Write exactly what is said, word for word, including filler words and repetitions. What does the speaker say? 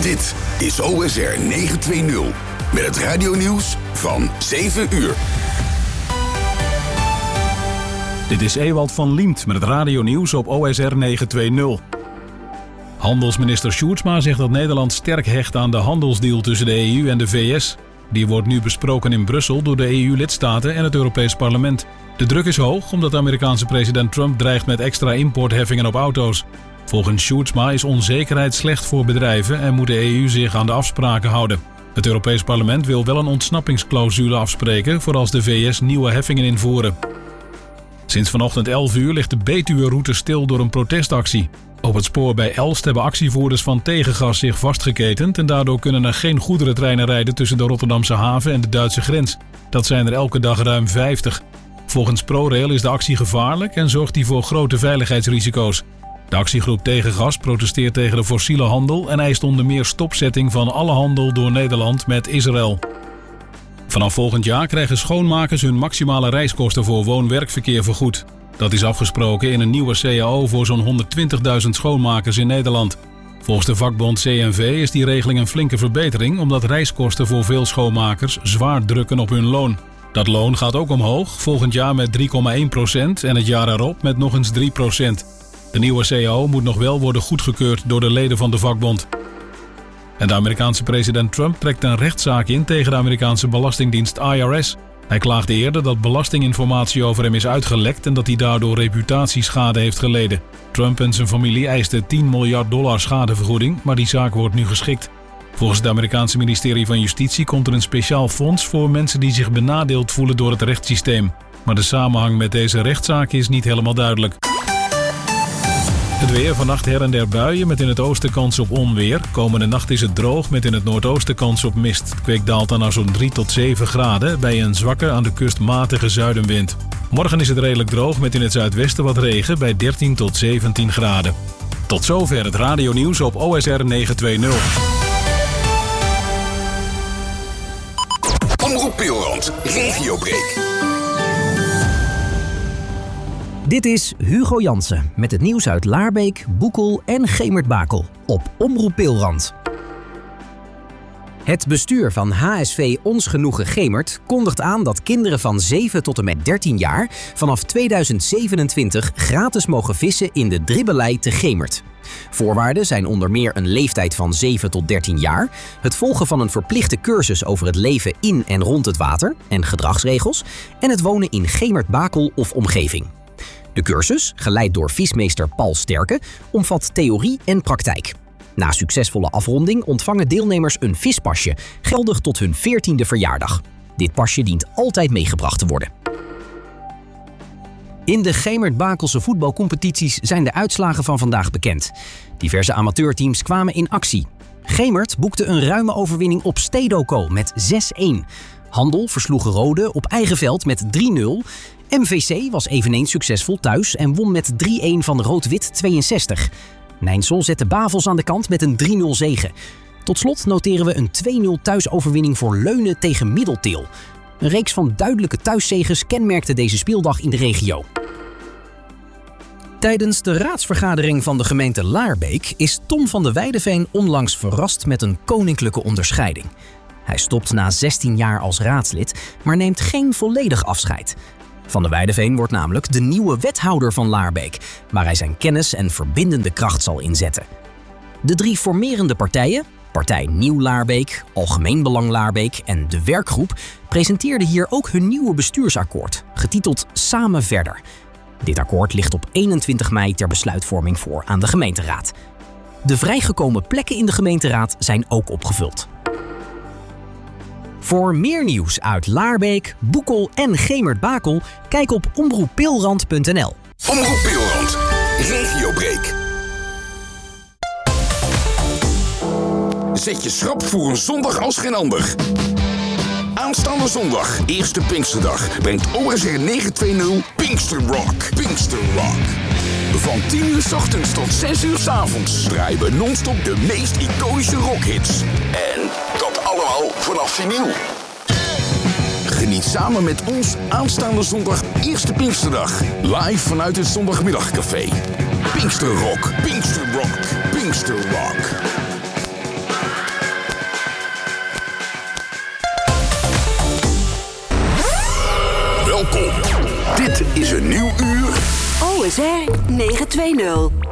Dit is O S R negenhonderdtwintig met het radionieuws van zeven uur. Dit is Ewald van Liemt met het radionieuws op O S R negenhonderdtwintig. Handelsminister Sjoerdsma zegt dat Nederland sterk hecht aan de handelsdeal tussen de E U en de V S. Die wordt nu besproken in Brussel door de E U-lidstaten en het Europees Parlement. De druk is hoog omdat de Amerikaanse president Trump dreigt met extra importheffingen op auto's. Volgens Sjoerdsma is onzekerheid slecht voor bedrijven en moet de E U zich aan de afspraken houden. Het Europees Parlement wil wel een ontsnappingsclausule afspreken voor als de V S nieuwe heffingen invoeren. Sinds vanochtend elf uur ligt de Betuwe-route stil door een protestactie. Op het spoor bij Elst hebben actievoerders van tegengas zich vastgeketend en daardoor kunnen er geen goederentreinen rijden tussen de Rotterdamse haven en de Duitse grens. Dat zijn er elke dag ruim vijftig. Volgens ProRail is de actie gevaarlijk en zorgt die voor grote veiligheidsrisico's. De actiegroep Tegengas protesteert tegen de fossiele handel en eist onder meer stopzetting van alle handel door Nederland met Israël. Vanaf volgend jaar krijgen schoonmakers hun maximale reiskosten voor woon-werkverkeer vergoed. Dat is afgesproken in een nieuwe C A O voor zo'n honderdtwintigduizend schoonmakers in Nederland. Volgens de vakbond C N V is die regeling een flinke verbetering omdat reiskosten voor veel schoonmakers zwaar drukken op hun loon. Dat loon gaat ook omhoog, volgend jaar met drie komma één procent en het jaar erop met nog eens drie procent. De nieuwe C A O moet nog wel worden goedgekeurd door de leden van de vakbond. En de Amerikaanse president Trump trekt een rechtszaak in tegen de Amerikaanse belastingdienst I R S. Hij klaagde eerder dat belastinginformatie over hem is uitgelekt en dat hij daardoor reputatieschade heeft geleden. Trump en zijn familie eisten tien miljard dollar schadevergoeding, maar die zaak wordt nu geschikt. Volgens het Amerikaanse ministerie van Justitie komt er een speciaal fonds voor mensen die zich benadeeld voelen door het rechtssysteem. Maar de samenhang met deze rechtszaak is niet helemaal duidelijk. Het weer, vannacht her en der buien met in het oosten kans op onweer. Komende nacht is het droog met in het noordoosten kans op mist. Het kweekt daalt dan naar zo'n drie tot zeven graden bij een zwakke aan de kust matige zuidenwind. Morgen is het redelijk droog met in het zuidwesten wat regen bij dertien tot zeventien graden. Tot zover het radionieuws op O S R negenhonderdtwintig. Omroep Pilrand, Regiobreak. Dit is Hugo Jansen met het nieuws uit Laarbeek, Boekel en Gemert-Bakel op Omroep Pilrand. Het bestuur van H S V Ons Genoegen Gemert kondigt aan dat kinderen van zeven tot en met dertien jaar vanaf tweeduizend zevenentwintig gratis mogen vissen in de Dribbelij te Gemert. Voorwaarden zijn onder meer een leeftijd van zeven tot dertien jaar, het volgen van een verplichte cursus over het leven in en rond het water en gedragsregels en het wonen in Gemert-Bakel of omgeving. De cursus, geleid door vismeester Paul Sterke, omvat theorie en praktijk. Na succesvolle afronding ontvangen deelnemers een vispasje, geldig tot hun veertiende verjaardag. Dit pasje dient altijd meegebracht te worden. In de Gemert-Bakelse voetbalcompetities zijn de uitslagen van vandaag bekend. Diverse amateurteams kwamen in actie. Gemert boekte een ruime overwinning op Stedoco met zes-een. Handel versloeg Rode op eigen veld met drie nul. M V C was eveneens succesvol thuis en won met drie-een van Rood-Wit tweeënzestig. Nijnsel zette Bavels aan de kant met een drie nul zege. Tot slot noteren we een twee nul thuisoverwinning voor Leunen tegen Middeltil. Een reeks van duidelijke thuiszeges kenmerkte deze speeldag in de regio. Tijdens de raadsvergadering van de gemeente Laarbeek is Tom van de Weideveen onlangs verrast met een koninklijke onderscheiding. Hij stopt na zestien jaar als raadslid, maar neemt geen volledig afscheid. Van de Weideveen wordt namelijk de nieuwe wethouder van Laarbeek, waar hij zijn kennis en verbindende kracht zal inzetten. De drie formerende partijen, Partij Nieuw Laarbeek, Algemeen Belang Laarbeek en de werkgroep, presenteerden hier ook hun nieuwe bestuursakkoord, getiteld Samen Verder. Dit akkoord ligt op eenentwintig mei ter besluitvorming voor aan de gemeenteraad. De vrijgekomen plekken in de gemeenteraad zijn ook opgevuld. Voor meer nieuws uit Laarbeek, Boekel en Gemert-Bakel, kijk op omroep pilrand punt n l. Omroep Pilrand, Regiobreak. Zet je schrap voor een zondag als geen ander. Aanstaande zondag, eerste Pinksterdag, brengt O S R negenhonderdtwintig Pinkster Rock. Pinkster Rock. Van tien uur 's ochtends tot zes uur 's avonds draaien we non-stop de meest iconische rockhits. En dat allemaal vanaf vinyl. Geniet samen met ons aanstaande zondag, eerste Pinksterdag. Live vanuit het Zondagmiddagcafé. Pinkster Rock, Pinkster Rock, Pinkster Rock. Welkom. Dit is een nieuw uur O S R negen twee nul.